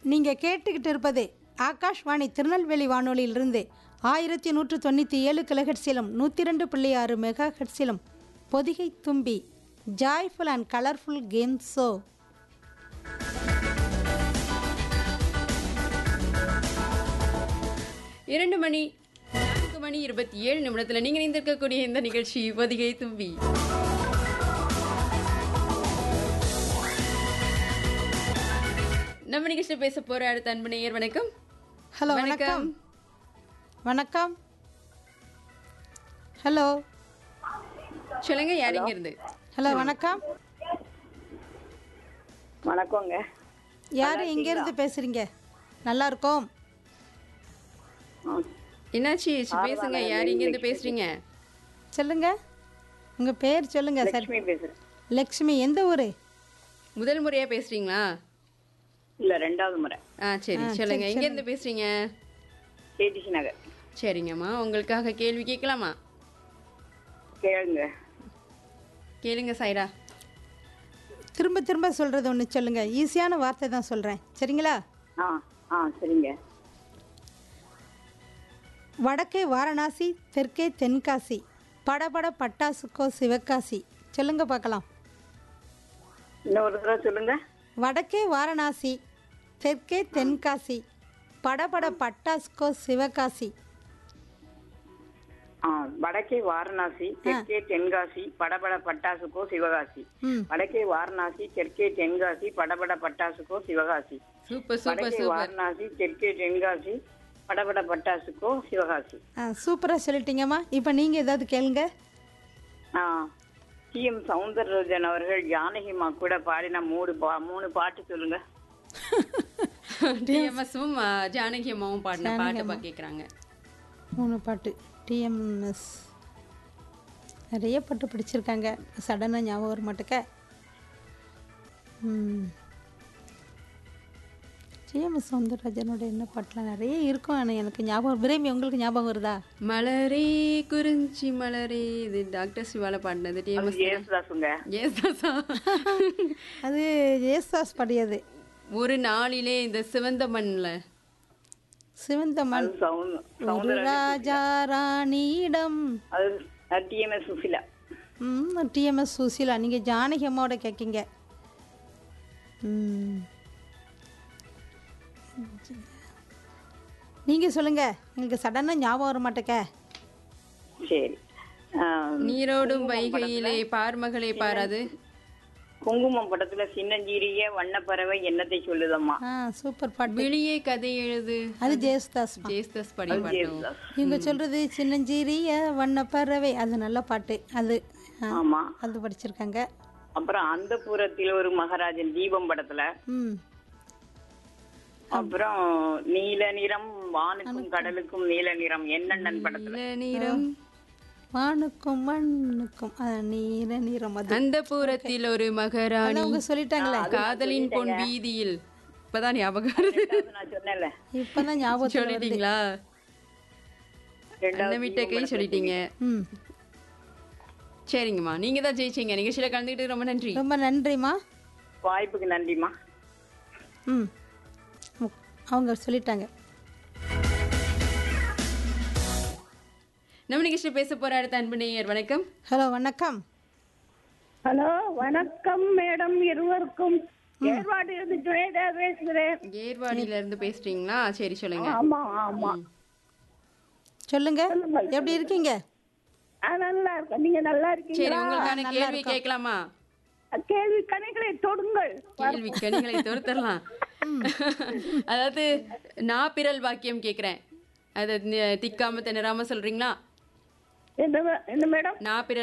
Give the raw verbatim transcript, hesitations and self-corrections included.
நீங்கள் கேட்டுக்கிட்டு இருப்பது ஆகாஷ்வாணி திருநெல்வேலி வானொலியிலிருந்து ஆயிரத்தி நூற்று தொண்ணூற்றி ஏழு கிலோஹெட்ஸிலும் நூற்றி ரெண்டு புள்ளி ஆறு மெகா ஹெட்ஸிலும் பொதிகை தும்பி joyful and colourful game show. இரண்டு மணி நான்கு மணி இருபத்தி ஏழு நிமிடத்தில் நீங்கள் இணைந்திருக்கக்கூடிய இந்த நிகழ்ச்சி பொதிகை தும்பி. நம்ம நிகழ்ச்சி பேச போற அடுத்த அன்பு நேயர் வணக்கம். ஹலோ வணக்கம். வணக்கம். ஹலோ சொல்லுங்க, யார் இங்க இருந்து? ஹலோ வணக்கம். வணக்கங்க. யார் எங்க இருந்து பேசுறீங்க? நல்லா இருக்கோம். என்னாச்சு, பேசுங்க. யார் இங்க இருந்து பேசுறீங்க? சொல்லுங்க, உங்க பேர் சொல்லுங்க. சரி, லட்சுமி பேசுறேன். லக்ஷ்மி. எந்த ஊரு? முதல் முறையா பேசுறீங்களா? இல்ல, ரெண்டாவது முறை. ஆ சரி, சொல்லுங்க. எங்க இருந்து பேசுறீங்க? கேடிசி நகர். சரிங்கம்மா, உங்களுக்காக கேள்வி கேட்கலாமா? கேளுங்க. கேளுங்க சாய்ரா. திரும்ப திரும்ப சொல்றது ஒன்று சொல்லுங்க. ஈஸியான வார்த்தை தான் சொல்றேன், சரிங்களா? ஆ ஆ சரிங்க. வடக்கே வாரணாசி, தெற்கே தென்காசி, படபட பட்டாசுக்கோ சிவகாசி. சொல்லுங்க பார்க்கலாம். இன்னொரு தடவை சொல்லுங்க. வடக்கே வாரணாசி, தெற்கே தென்காசி, படபட பட்டாசுக்கோ சிவகாசி. ஆ வடக்கே வாரணாசி, தெற்கே தென்காசி, படபட பட்டாசுக்கோ சிவகாசி. ம் வடக்கே வாரணாசி, தெற்கே தென்காசி, படபட பட்டாசுக்கோ சிவகாசி. சூப்பர் சூப்பர் வடக்கே சூப்பர். வாரணாசி, தெற்கே தென்காசி, படபட பட்டாசுக்கோ சிவகாசி. ஆ சூப்பராக சொல்லிட்டீங்கம்மா. இப்போ நீங்கள் ஏதாவது கேளுங்க. ஆ டி எம் சவுந்தரராஜன் அவர்கள் ஜானகிமா கூட பாடின மூணு பா மூணு பாட்டு சொல்லுங்க. டிஎம்எஸும் ஜானகி அம்மாவும் பாடின பாட்டு பா கேட்குறாங்க. மூணு பாட்டு. டிஎம்எஸ் நிறைய பாட்டு பிடிச்சிருக்காங்க. சடனாக ஞாபகம் வர மாட்டேக்க. ம் டிஎம்எஸ் சவுந்தரராஜனோட என்ன பாட்டெலாம் நிறைய இருக்கும். ஆனால் எனக்கு ஞாபகம். விரைமி, உங்களுக்கு ஞாபகம் வருதா? மலரே குறிஞ்சி மலரே, இது டாக்டர் சிவால பாடினது. டிஎம்எஸ் ஏசுதாசுங்க. ஏசாசா. அது ஏசாஸ் பாடியது. ஒரு நாளிலே இந்த சிவந்த மண்ல சிவந்த மண் அது சவுந்த- ஒரு சவுந்தரராஜன். ராஜா ராணியிடம். அது டிஎம்எஸ் சுசிலா. ம் டிஎம்எஸ் சுசீலா. நீங்கள் ஜானகி அம்மாவோட கேட்கீங்க. ம் நீங்கள் சொல்லுங்கள். உங்களுக்கு சடனாக ஞாபகம் வர மாட்டேக்க. சரி. ஆ, நீரோடும் வைகையிலே பார்மகளே பாராது. குங்குமம் படத்துல சின்னஞ்சிறிய வண்ணப்பறவை என்னத்தை சொல்லுதம்மா. ஆ சூப்பர் பாட்டு. வெளியே கதை எழுது, அது ஜெயசுதாஸ். ஜேஸ்தாஸ் பாடிய பாட்டு. ஜேசுதாஸ். இவங்க சொல்கிறது சின்னஞ்சீரிய வண்ணப்பறவை. அது நல்ல பாட்டு. அது ஆ, ஆமா. அது படிச்சிருக்காங்க. அப்புறம் அந்த புறத்தில் ஒரு மகாராஜன் தீபம் படத்துல. ம் அப்புறம் நீல நிறம் வானுக்கும் கடலுக்கும் நீல நிறம் என்னண்ணன் படத்துல. நீல நீரம் வானுக்கும் மண்ணுக்கும் ஆ, நீல நீரம். அது அந்த புறத்தில் ஒரு மகாராணி, அவங்க சொல்லிட்டாங்களே. காதலின் பொன் வீதியில். இப்பதான் ஞாபகம் வருது. ரெண்டாவது நான் சொன்னேன்ல. இப்பதான் ஞாபகம். சொல்லிட்டீங்களா? ரெண்டாவது அண்ணமிட்ட கை சொல்லிட்டீங்க. ம் சரிங்கம்மா, நீங்க தான் ஜெயிச்சீங்க. நிகழ்ச்சியில கலந்துக்கிட்டு ரொம்ப நன்றி. ரொம்ப நன்றிம்மா. வாய்ப்புக்கு நன்றிம்மா. ம் அவங்க சொல்லிட்டாங்க. நம்ம நிகழ்ச்சியில் பேச போற அடுத்த அன்பு நேயர் வணக்கம். ஹலோ வணக்கம். ஹலோ வணக்கம் மேடம். இருவருக்கும் ஏற்பாடு ஜுனேதா பேசுகிறேன். ஏர்வாடியில இருந்து பேசுறீங்களா? சரி, சொல்லுங்க. ஆமா ஆமா சொல்லுங்க, எப்படி இருக்கீங்க? நான் நல்லா இருக்கேன். நீங்க நல்லா சரி, இருக்கீங்களா? உங்களுக்கான கேள்வி கேட்கலாமா? கேள்வி கணைகளை தொடுங்கள். கேள்வி கனிகளை தொடுத்தரலாம். அதாவது நான் பிறல் வாக்கியம் கேக்குறேன். அதை நி- திக்காம திணறாம சொல்றீங்களா? என்ன மே- என்ன மேடம்? நான் பிறல்